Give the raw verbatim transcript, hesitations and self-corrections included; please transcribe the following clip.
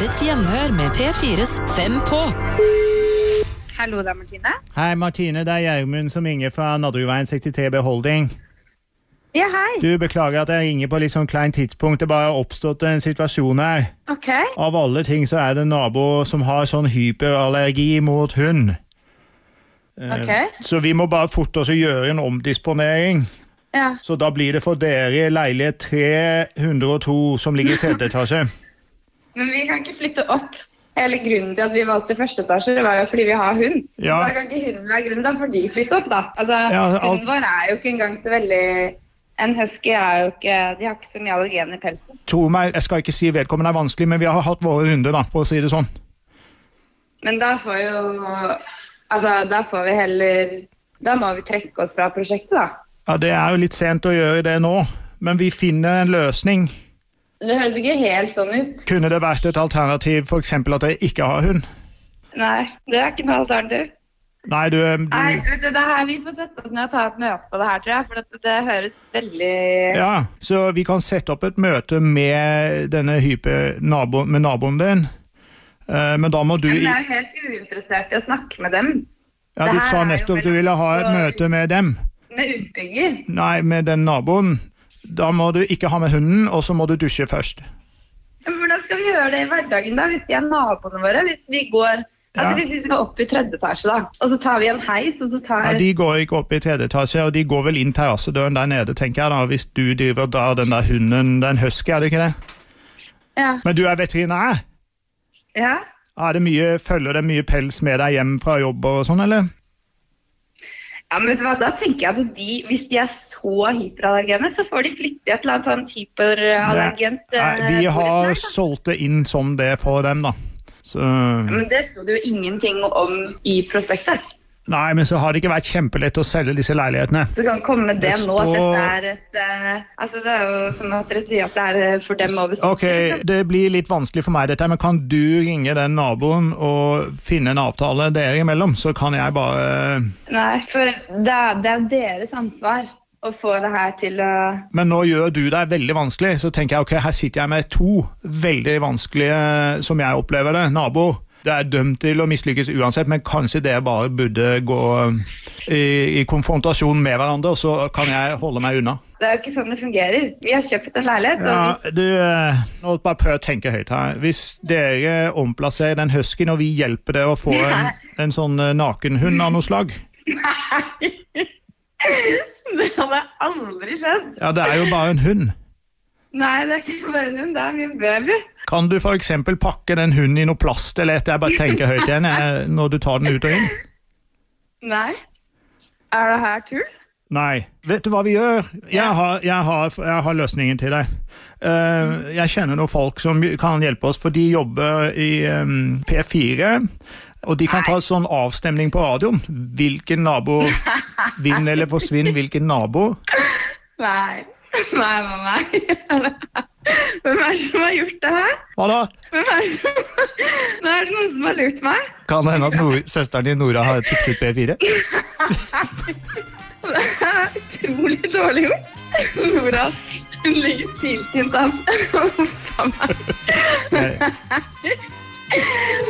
er et gjenhør med P fires Fem på. Hallo da, Martine. Hei Martine, det er Gjermund som ringer fra Nadderudveien sekstitre B Holding. Ja, hei. Du, beklager at jeg ringer på litt sånn klein tidspunkt. Det bare har oppstått en situasjon her. Ok. Av alle ting så er det en nabo som har sånn hyperallergi mot hund. Ok. Så vi må bare forte oss å gjøre en omdisponering. Ja. Så da blir det for dere leilighet tre hundre og to som ligger i tredje etasje. Men vi kan ikke flytte opp. Hele grunnen til at vi valgte første etasje, det var jo fordi vi har hund. Ja. Da kan ikke hunden være grunnen, da får de flytte opp da. Altså, Ja, alt- hunden vår er jo ikke engang så veldig... En husky er jo ikke... De har ikke så mye allergen i pelsen. Tro meg, jeg skal ikke si vedkommende er vanskelig, men vi har hatt våre runder da, for å si det sånn. Men da får jo... Altså, da får vi heller... Da må vi trekke oss fra prosjektet da. Ja, det er jo litt sent å gjøre det nå, men vi finner en løsning. Det høres ikke helt sånn ut. Kunne det vært et alternativ, for eksempel at jeg ikke har hund? Nei, det er ikke noe alternativ. Nei, du... du Nei, vet du, det her, vi får sette oss ned og ta et møte på det her, tror jeg, for det, det høres veldig... ja, så vi kan sette opp et møte med denne hyper-nabo, med naboen din. Eh, men da må du... Men i- jeg er jo helt uinteressert i å snakke med dem. Ja, det du her sa er jo nettopp du veldig- ville ha et møte med dem. Med utbygger. Nei, med den naboen. Da må du ikke ha med hunden, og så må du dusje først. Men hvordan skal vi gjøre det i hverdagen da, hvis de er naboene våre? Hvis vi går... Altså Ja. hvis vi skal opp i tredje etasje da, og så tar vi en heis, og så tar... Ja, de går ikke opp i tredje etasje, og de går vel inn terrassedøren der nede, tenker jeg da, hvis du driver og drar den der hunden, den husky, er det ikke det? Ja. Men du er veterinær? Ja. Er det mye, følger det mye pels med deg hjem fra jobb og sånn, eller? Ja, men vet du hva, da tenker jeg at de, hvis de er så hyperallergene, så får de flytte i et eller annet sånn hyperallergent... Nei, vi eh, har borettslag, da. solgt det inn som det for dem da. Så... Men det stod det jo ingenting om i prospektet. Nei, men så har det ikke vært kjempelett å selge disse leilighetene. Så kan komme med det, Det nå, at står- dette er et... eh, altså det er jo sånn at dere sier at det er eh, for dem over... Ok, det blir litt vanskelig for meg dette, men kan du ringe den naboen og finne en avtale dere imellom, så kan jeg bare... Nei, for det er, det er deres ansvar å få det her til å... Men nå gjør du deg veldig vanskelig, så tenker jeg, ok, her sitter jeg med to veldig vanskelige, som jeg opplever det, naboer. Det er dømt til å mislykkes uansett, men kanskje det bare burde gå i, i konfrontasjon med hverandre, og så kan jeg holde meg unna. Det er jo ikke sånn det fungerer. Vi har kjøpt en leilighet, og Ja, hvis... du, eh, nå bare prøv å tenke høyt her. Hvis dere omplasserer den huskyen, og vi hjelper dere å få en, en sånn eh, nakenhund av noe slag, Nei! Det hadde aldri skjedd. ja, det er jo bare en hund. Nei, det er ikke bare en hund, det er min baby. Kan du for eksempel pakke den hunden i noe plast, eller et, jeg bare tenker høyt igjen, eh, når du tar den ut og inn? Nei. Er det her tull? Nei. Vet du hva vi gjør? Jeg har, jeg har, jeg har løsningen til deg. Eh, jeg kjenner noen folk som kan hjelpe oss, for de jobber i um, P fire, og de kan ta en sånn avstemning på radioen. Hvilken nabo vinner eller forsvinner, hvilken nabo? Nei. Nei, nei, nei. Hvem er det som har gjort det her? Hva da? Hvem er det som... Nå er det noen som har lurt meg. Kan det hende at Nor søsteren din Nora har tipset P fire? Det er utrolig dårlig gjort. Nora, hun ligger stiltint an. Uff a meg. Nei.